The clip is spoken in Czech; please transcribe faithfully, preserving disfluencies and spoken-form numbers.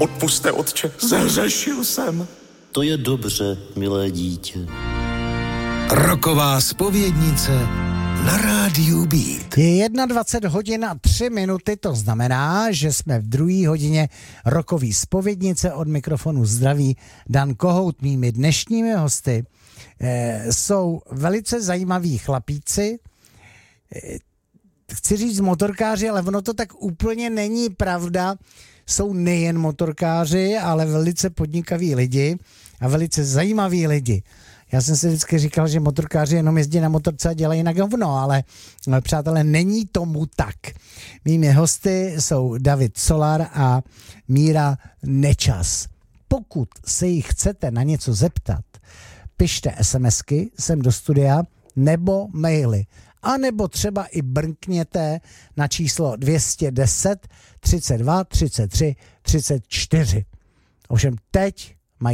Odpusťte, otče, zhřešil jsem. To je dobře, milé dítě. Roková zpovědnice na rádiu Beat. Je dvacet jedna hodin a tři minuty, to znamená, že jsme v druhé hodině rokový zpovědnice. Od mikrofonu zdraví Dan Kohout. Mými dnešními hosty eh, jsou velice zajímaví chlapíci, eh, chci říct motorkáři, ale ono to tak úplně není pravda. Jsou nejen motorkáři, ale velice podnikaví lidi a velice zajímaví lidi. Já jsem si vždycky říkal, že motorkáři jenom jezdí na motorce a dělají na hovno, ale přátelé, není tomu tak. Mými hosty jsou David Solar a Míra Nečas. Pokud se jich chcete na něco zeptat, pište SMSky sem do studia nebo maily. A nebo třeba i brnkněte na číslo dvě stě deset, třicet dva, třicet tři, třicet čtyři. Ovšem teď